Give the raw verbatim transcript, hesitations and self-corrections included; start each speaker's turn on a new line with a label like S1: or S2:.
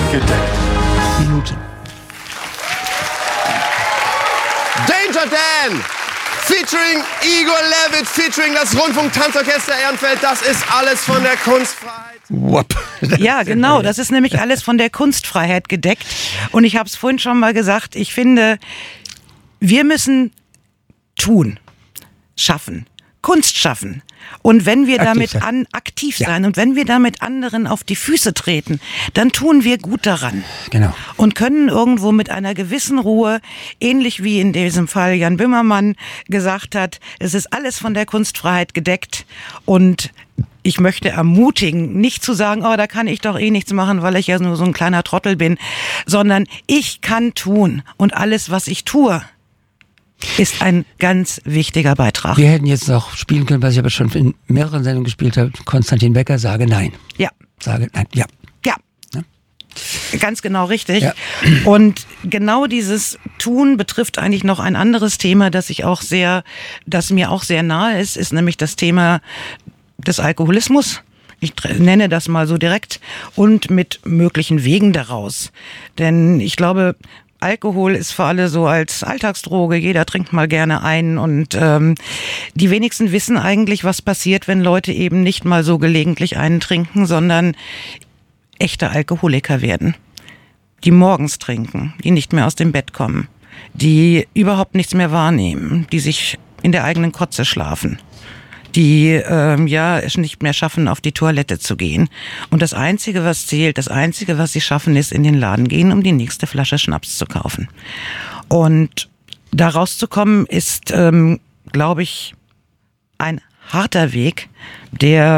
S1: gedeckt.
S2: Minuten.
S1: Danger Dan! Featuring Igor Levit, featuring das Rundfunk-Tanzorchester Ehrenfeld. Das ist alles von der Kunstfreiheit.
S2: Whoop.
S3: Ja, genau. Das ist nämlich alles von der Kunstfreiheit gedeckt. Und ich habe es vorhin schon mal gesagt, ich finde, wir müssen tun, schaffen, Kunst schaffen. Und wenn wir
S2: Aktiv
S3: damit
S2: sein.
S3: an, aktiv
S2: Ja.
S3: sein und wenn wir damit anderen auf die Füße treten, dann tun wir gut daran.
S2: Genau.
S3: Und können irgendwo mit einer gewissen Ruhe, ähnlich wie in diesem Fall Jan Böhmermann gesagt hat, es ist alles von der Kunstfreiheit gedeckt und ich möchte ermutigen, nicht zu sagen, oh, da kann ich doch eh nichts machen, weil ich ja nur so ein kleiner Trottel bin, sondern ich kann tun und alles, was ich tue, ist ein ganz wichtiger Beitrag.
S2: Wir hätten jetzt noch spielen können, was ich aber schon in mehreren Sendungen gespielt habe. Konstantin Becker, sage nein.
S3: Ja.
S2: Sage nein, ja.
S3: Ja.
S2: Ja.
S3: Ganz genau richtig.
S2: Ja.
S3: Und genau dieses Tun betrifft eigentlich noch ein anderes Thema, das ich auch sehr, das mir auch sehr nahe ist, ist nämlich das Thema des Alkoholismus. Ich nenne das mal so direkt und mit möglichen Wegen daraus. Denn ich glaube, Alkohol ist für alle so als Alltagsdroge, jeder trinkt mal gerne ein und ähm, die wenigsten wissen eigentlich, was passiert, wenn Leute eben nicht mal so gelegentlich einen trinken, sondern echte Alkoholiker werden, die morgens trinken, die nicht mehr aus dem Bett kommen, die überhaupt nichts mehr wahrnehmen, die sich in der eigenen Kotze schlafen, die ähm, ja es nicht mehr schaffen, auf die Toilette zu gehen. Und das Einzige, was zählt, das Einzige, was sie schaffen, ist in den Laden gehen, um die nächste Flasche Schnaps zu kaufen. Und da rauszukommen, ist, ähm, glaube ich, ein harter Weg, der